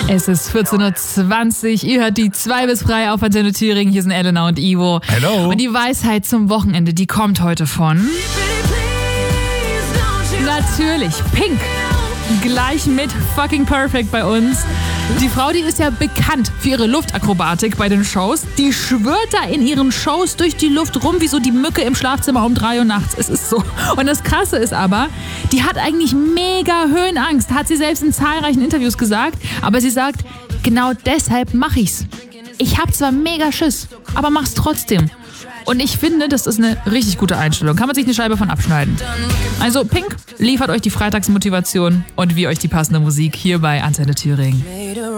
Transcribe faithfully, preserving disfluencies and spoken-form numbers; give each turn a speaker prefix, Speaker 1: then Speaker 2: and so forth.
Speaker 1: Es ist vierzehn Uhr zwanzig, ihr hört die zwei bis frei auf Antenne Thüringen. Hier sind Elena und Ivo.
Speaker 2: Hello.
Speaker 1: Und die Weisheit zum Wochenende, die kommt heute von... Natürlich, Pink. Gleich mit Fucking Perfect bei uns. Die Frau, die ist ja bekannt für ihre Luftakrobatik bei den Shows. Die schwirrt da in ihren Shows durch die Luft rum, wie so die Mücke im Schlafzimmer um drei Uhr nachts. Es ist so. Und das Krasse ist aber, die hat eigentlich mega Höhenangst, hat sie selbst in zahlreichen Interviews gesagt. Aber sie sagt, genau deshalb mache ich's. Ich hab zwar mega Schiss, aber mach's trotzdem. Und ich finde, das ist eine richtig gute Einstellung. Kann man sich eine Scheibe von abschneiden. Also Pink liefert euch die Freitagsmotivation und wir euch die passende Musik hier bei Antenne Thüringen.